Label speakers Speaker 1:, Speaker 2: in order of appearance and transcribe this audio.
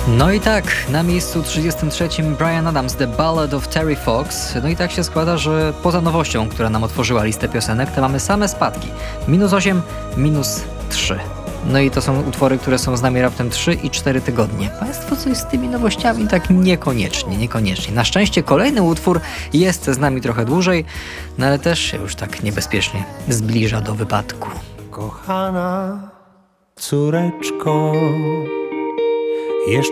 Speaker 1: No i tak, na miejscu 33 Bryan Adams, The Ballad of Terry Fox. No i tak się składa, że poza nowością, która nam otworzyła listę piosenek, to mamy same spadki. -8, -3. No i to są utwory, które są z nami raptem 3 i 4 tygodnie. Państwo coś z tymi nowościami tak niekoniecznie. Na szczęście kolejny utwór jest z nami trochę dłużej, no ale też się już tak niebezpiecznie zbliża do wypadku.
Speaker 2: Kochana córeczko, jeszcze